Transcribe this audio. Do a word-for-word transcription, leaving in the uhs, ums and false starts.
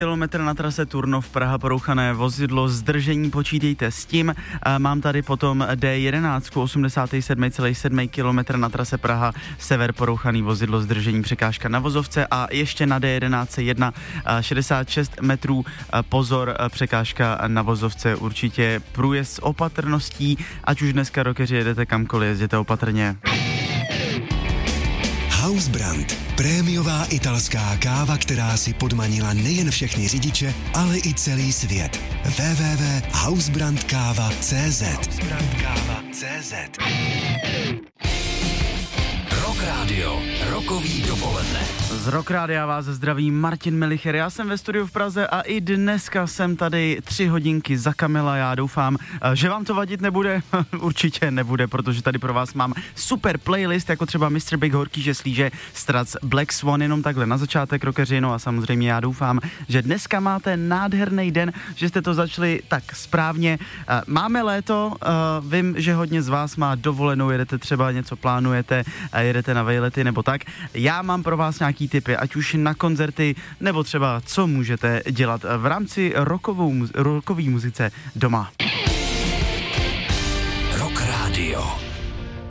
Kilometr na trase Turnov Praha porouchané vozidlo, zdržení počítejte s tím. Mám tady potom D jedenáct, osmdesát sedm celá sedm kilometr na trase Praha sever porouchaný vozidlo, zdržení překážka na vozovce a ještě na D jedenáct jedna šedesát šest metrů pozor, překážka na vozovce, určitě průjezd s opatrností, ať už dneska rokeři jedete kamkoliv, jezděte opatrně. Hausbrand. Prémiová italská káva, která si podmanila nejen všechny řidiče, ale i celý svět. w w w tečka hausbrand káva tečka cé zet hausbrand káva tečka cé zet Rock Radio, rokový dopoledne. Z Rock Rádia vás zdraví Martin Melicher, já jsem ve studiu v Praze a i dneska jsem tady tři hodinky za Kamila, já doufám, že vám to vadit nebude, určitě nebude, protože tady pro vás mám super playlist, jako třeba mister Big Horký Žeslíže, Strac, Black Swan, jenom takhle na začátek rokeři, no a samozřejmě já doufám, že dneska máte nádherný den, že jste to začali tak správně. Máme léto, vím, že hodně z vás má dovolenou, jedete třeba něco plánujete, jedete na vejlety nebo tak. Já mám pro vás nějaký tipy, ať už na koncerty, nebo třeba co můžete dělat v rámci rockovou, rockové muzice doma. Rock Radio.